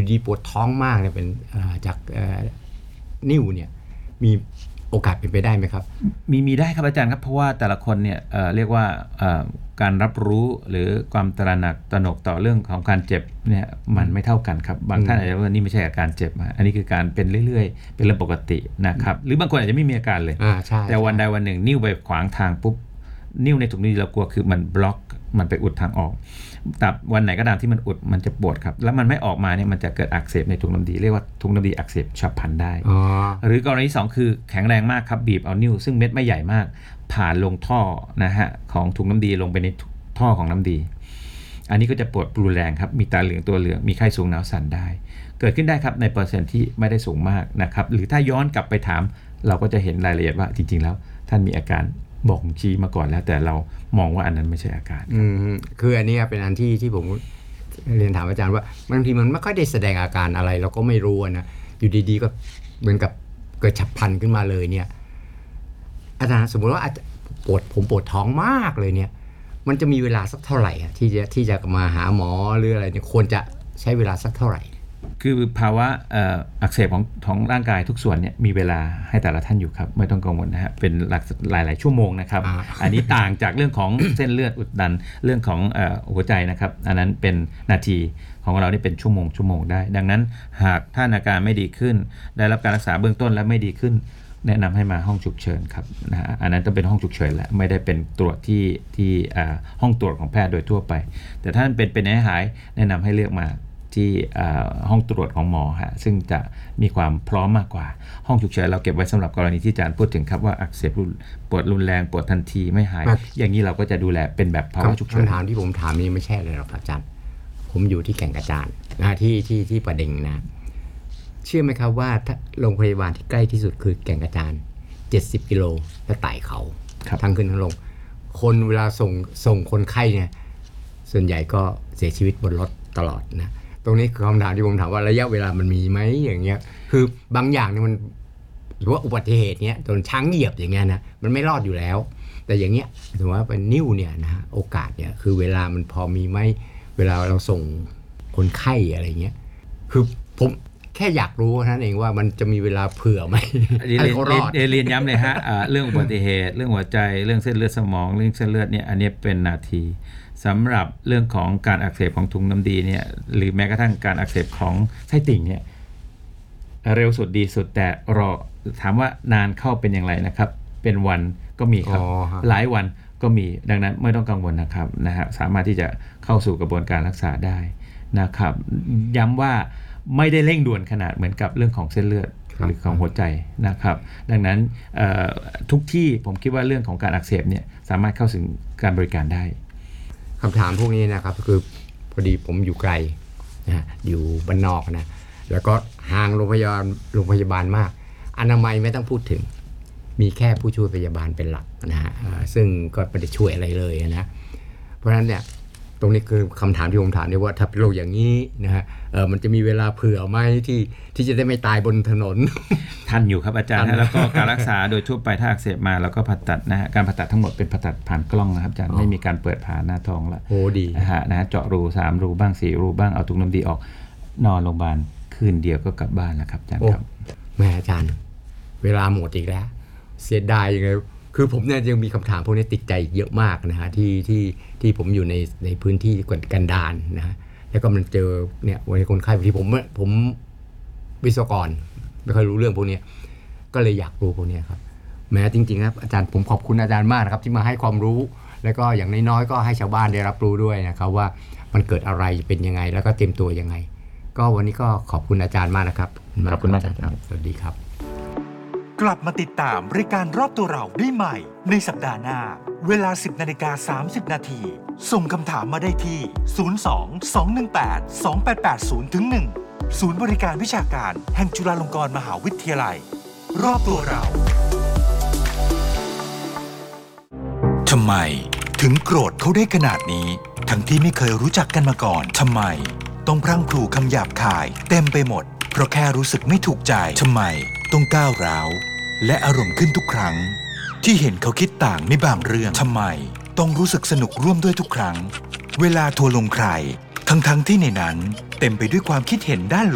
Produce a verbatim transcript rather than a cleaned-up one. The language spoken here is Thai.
ดีปวดท้องมากเนี่ยเป็นจากนิ่วเนี่ยมีโอกาสเป็นไปได้ไหมครับมีมีได้ครับอาจารย์ครับเพราะว่าแต่ละคนเนี่ยเอ่อเรียกว่าเอ่อการรับรู้หรือความตระหนักตระหนกต่อเรื่องของการเจ็บเนี่ยมันไม่เท่ากันครับบางท่านอาจจะว่านี่ไม่ใช่อาการเจ็บอันนี้คือการเป็นเรื่อยๆเป็นเรื่องปกตินะครับหรือบางคนอาจจะไม่มีอาการเลยแต่วันใดวันหนึ่งนิ้วไปขวางทางปุ๊บนิ้วในถุงน้ำดีเรากลัวคือมันบล็อกมันไปอุดทางออกแต่วันไหนก็ตามที่มันอุดมันจะปวดครับแล้วมันไม่ออกมาเนี่ยมันจะเกิดอักเสบในถุงน้ำดีเรียกว่าถุงน้ำดีอักเสบฉับพลันได้หรือกรณีที่สองคือแข็งแรงมากครับบีบเอานิ้วซึ่งเม็ดไม่ใหญ่มากผ่านลงท่อนะฮะของถุงน้ำดีลงไปในท่อของน้ำดีอันนี้ก็จะปวดรุนแรงครับมีตาเหลืองตัวเหลืองมีไข้สูงหนาวสั่นได้เกิดขึ้นได้ครับในเปอร์เซ็นต์ที่ไม่ได้สูงมากนะครับหรือถ้าย้อนกลับไปถามเราก็จะเห็นรายละเอียดว่าจริงๆแล้วท่านมีอาการบอกชี้มาก่อนแล้วแต่เรามองว่าอันนั้นไม่ใช่อาการอืมคืออันนี้เป็นอันที่ที่ผมเรียนถามอาจารย์ว่าบางทีมันไม่ค่อยได้แสดงอาการอะไรเราก็ไม่รู้นะอยู่ดีๆก็เหมือนกับเกิดฉับพลันขึ้นมาเลยเนี่ยอาจารย์สมมติว่าปวดผมปวดท้องมากเลยเนี่ยมันจะมีเวลาสักเท่าไหร่ที่จะที่จะมาหาหมอหรืออะไรเนี่ยควรจะใช้เวลาสักเท่าไหร่คือภาวะอักเสบของของร่างกายทุกส่วนเนี่ยมีเวลาให้แต่ละท่านอยู่ครับไม่ต้องกังวลนะฮะเป็นหลายหลายๆชั่วโมงนะครับ อ, อันนี้ต่างจากเรื่องของ เส้นเลือดอุดตันเรื่องของเอ่อหัวใจนะครับอันนั้นเป็นนาทีของเรานี่เป็นชั่วโมงชั่วโมงได้ดังนั้นหากท่านอาการไม่ดีขึ้นได้รับการรักษาเบื้องต้นและไม่ดีขึ้นแนะนำให้มาห้องฉุกเฉินครับนะฮะอันนั้นต้องเป็นห้องฉุกเฉินแล้วไม่ได้เป็นตรวจที่ที่ห้องตรวจของแพทย์โดยทั่วไปแต่ท่านเป็นเป็นหายแนะนำให้เลือกมาที่ห้องตรวจของหมอฮะซึ่งจะมีความพร้อมมากกว่าห้องฉุกเฉินเราเก็บไว้สำหรับกรณีที่อาจารย์พูดถึงครับว่าอักเสบปวดรุนแรงปวดทันทีไม่หายอย่างนี้เราก็จะดูแลเป็นแบบภาวะฉุกเฉินคำถามที่ผมถามนี้ไม่ใช่เลยหรอกครับอาจารย์ผมอยู่ที่แก่งกระจานนะที่ที่ที่ประเด็นนะเชื่อไหมครับว่าโรงพยาบาลที่ใกล้ที่สุดคือแก่งกระจานเจ็ดสิบกิโลและไต่เขาทั้งขึ้นทั้งลงคนเวลาส่งส่งคนไข้เนี่ยส่วนใหญ่ก็เสียชีวิตบนรถตลอดนะตรงนี้คือคำถามที่ผมถามว่าระยะเวลามันมีไหมอย่างเงี้ยคือบางอย่างเนี่ยมันหรือว่าอุบัติเหตุเนี้ยโดนช้างเหยียบอย่างเงี้ยนะมันไม่รอดอยู่แล้วแต่อย่างเงี้ยถือว่าเป็นนิ้วเนี่ยนะโอกาสเนี่ยคือเวลามันพอมีไหมเวลาเราส่งคนไข้อะไรเงี้ยคือผมแค่อยากรู้นั่นเองว่ามันจะมีเวลาเผื่อไหมให้เขารอดเรียนย้ำเลยฮะเรื่องอุบัติเหตุเรื่องหัวใจเรื่องเส้นเลือดสมองเรื่องเส้นเลือดเนี่ยอันนี้เป็นนาทีสำหรับเรื่องของการอักเสบของถุงน้ำดีเนี่ยหรือแม้กระทั่งการอักเสบของไส้ติ่งเนี่ยเร็วสุดดีสุดแต่รอถามว่านานเข้าเป็นอย่างไรนะครับเป็นวันก็มีครับหลายวันก็มีดังนั้นไม่ต้องกังวลนะครับนะฮะสามารถที่จะเข้าสู่กระบวนการรักษาได้นะครับย้ำว่าไม่ได้เร่งด่วนขนาดเหมือนกับเรื่องของเส้นเลือดหรือของหัวใจนะครับดังนั้นทุกที่ผมคิดว่าเรื่องของการอักเสบเนี่ยสามารถเข้าถึงการบริการได้คำถามพวกนี้นะครับคือพอดีผมอยู่ไกลนะอยู่บ้านนอกนะแล้วก็ห่างโรงพยาบาลโรงพยาบาลมากอนามัยไม่ต้องพูดถึงมีแค่ผู้ช่วยพยาบาลเป็นหลักนะฮะซึ่งก็ไม่ได้ช่วยอะไรเลยนะเพราะฉะนั้นเนี่ยตรงนี้คือคำถามที่ผมถามเนี่ยว่าถ้าเป็นโรคอย่างนี้นะฮะเออมันจะมีเวลาเผื่อไหมที่ที่จะได้ไม่ตายบนถนนทันอยู่ครับอาจารย์แล้วก็การรักษาโดยทั่วไปถ้าอักเสบมาเราก็ผ่าตัดนะฮะการผ่าตัดทั้งหมดเป็นผ่าตัดผ่านกล้องนะครับอาจารย์ไม่มีการเปิดผ่าหน้าท้องละโอ้ดีนะฮะนะเจาะรูสามรูบ้างสี่รูบ้างเอาถุงน้ำดีออกนอนโรงพยาบาลคืนเดียวก็กลับบ้านแล้วครับอาจารย์ครับแม่อาจารย์เวลาหมดอีกแล้วเสียดายยังไงคือผมเนี่ยยังมีคำถามพวกนี้ติดใจเยอะมากนะฮะที่ที่ที่ผมอยู่ในในพื้นที่กันดารนะฮะแล้วก็มันเจอเนี่ยวันนี้คนไข้ที่ผมผมวิศวกรไม่ค่อยรู้เรื่องพวกนี้ก็เลยอยากรู้พวกนี้ครับแม้จริงๆครับอาจารย์ผมขอบคุณอาจารย์มากนะครับที่มาให้ความรู้แล้วก็อย่างน้อยๆก็ให้ชาวบ้านได้รับรู้ด้วยนะครับว่ามันเกิดอะไรเป็นยังไงแล้วก็เตรียมตัวยังไงก็วันนี้ก็ขอบคุณอาจารย์มากนะครับขอบคุณมากครับสวัสดีครับกลับมาติดตามรายการรอบตัวเราได้ใหม่ในสัปดาห์หน้าเวลา สิบนาฬิกาสามสิบนาทีส่งคำถามมาได้ที่ศูนย์ สอง สอง หนึ่ง แปด สอง แปด แปด ศูนย์ หนึ่ง ศูนย์บริการวิชาการแห่งจุฬาลงกรณ์มหาวิทยาลัยรอบตัวเราทำไมถึงโกรธเขาได้ขนาดนี้ทั้งที่ไม่เคยรู้จักกันมาก่อนทำไมต้องพรั่งพรูคำหยาบคายเต็มไปหมดเพราะแค่รู้สึกไม่ถูกใจทำไมต้องก้าวร้าวและอารมณ์ขึ้นทุกครั้งที่เห็นเขาคิดต่างในบางเรื่องทำไมต้องรู้สึกสนุกร่วมด้วยทุกครั้งเวลาทัวร์ลงใครทั้งๆที่ในนั้นเต็มไปด้วยความคิดเห็นด้านลบ